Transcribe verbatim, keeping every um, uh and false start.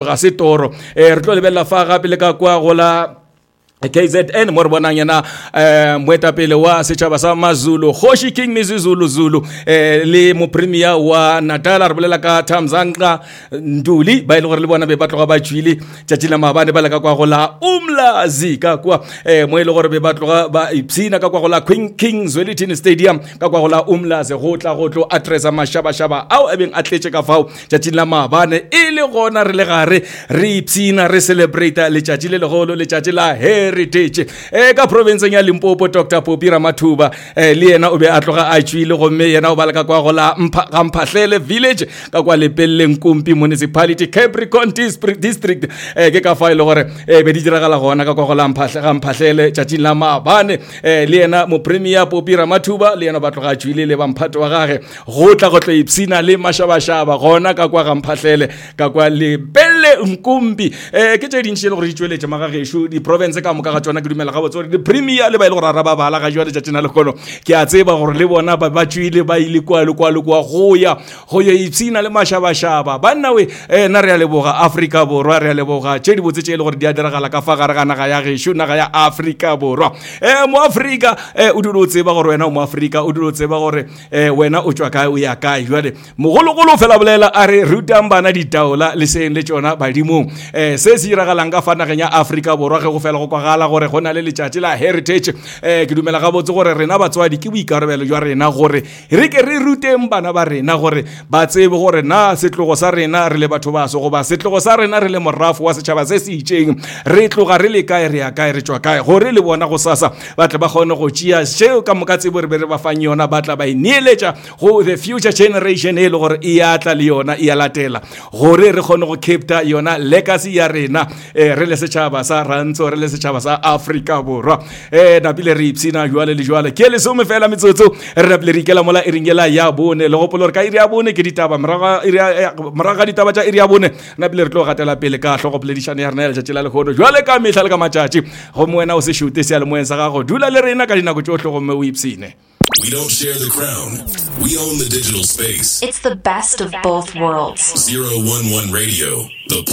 ga se toro eh re tlo lebella fa gape le ka kwa go la K Z N mo re bonang yana eh moetapele wa setšhaba sa maZulu Kgoshi King Mizulu Zulu eh le mo premier wa Natal re bolela ka Tamzanqa Nduli ba ile gore le bona be ba tloga ba tšwile tšatši la mabane ba le ka kwa go la Umlazi ka kwa eh mo ile gore be ba tloga ba ipsina ka kwa go la Queen King Zwelithini Stadium ka kwa go la Umlazi go tla go tlo addressa mashaba shaba ao ebeng atletse ka fao tšatši la mabane ile gona re le gare re ipsina re celebrate le tšatši le legolo le tšatši la heritage eh ka province ya Limpopo Doctor Popira Mathuba eh le yena o be a tloga a tšwile gomme yena o ba le ka kwa go la Mphahlele village ka kwa Lepelleng Nkumpi municipality Capricorn district eh ke ka fa ile gore eh be di diragala gona ka kwa go la Mphahlele tšatši la mabane eh le yena mo premier Popira Mathuba le yena ba tloga a tšwile le ba mphato wa gage go tla go tla ipsina le mashaba-shaba gona ka kwa ga Mphahlele ka kwa Lepelleng Nkumpi eh ke tše dintšhe le gore di tšweletše magagesho di province ka moka ga tsona ke dumela ga botsore di premier le ba ile go rara ba bala ga jwa le tšatšina le kono ke a tseba gore le bona ba ba tšwile ba ile kwa le kwa le kwa go ya go ya ipsina le mashaba-shaba banna we eh na re a leboga Afrika borwa re a leboga tše di botse tše le gore di a diragala ka fa gare ga naga ya gesho naga ya Afrika borwa eh mo Afrika eh o dilo tseba gore wena o mo Afrika o dilo tseba gore eh wena o tswa kae o ya kae jwale mogologolo fela bolela a re rutang bana ditaola le seng le tsona badimong eh se se diragalang ka fa nageng ya Afrika borwa ge go fela go kwagala gore go na le letšatši la heritage eh ke dumela ga botse gore rena batswadi ke boikarabelo jwa rena gore re ke re ruteng bana ba rena gore ba tsebe gore na setlogo sa rena re le batho ba so go ba setlogo sa rena re le morafo wa setšhaba se se itšeng re tloga re le kae re ya kae re tswa kae gore le bona go sasa ba tla ba kgone go tšea seo ka moka tsebo re be re ba fang yona ba tla ba ineeletša go the future generation e le gore e ya tla le yona e ya latela gore re kgone go capta yona legacy ya rena eh re le setšhaba sa rantso re le setšhaba sa Afrika borwa eh napile re ipsina jwale le jwale ke le some fela metsotso re napile re ikela mola iringela ya bone le gopolo re ka iri ya bone ke ditaba mraga mraga ditaba tša iri ya bone napile re tlo gatela pele ka tlhogopoledišane ya rena ya letšatši la lekgono jwale ka mehla le ka matšatši go moena o se šute se ya le moeng sa gago dula le rena ka dinako tšohle gomme o ipsine. We don't share the crown. We own the digital space. It's the best of both worlds. zero one one Radio. The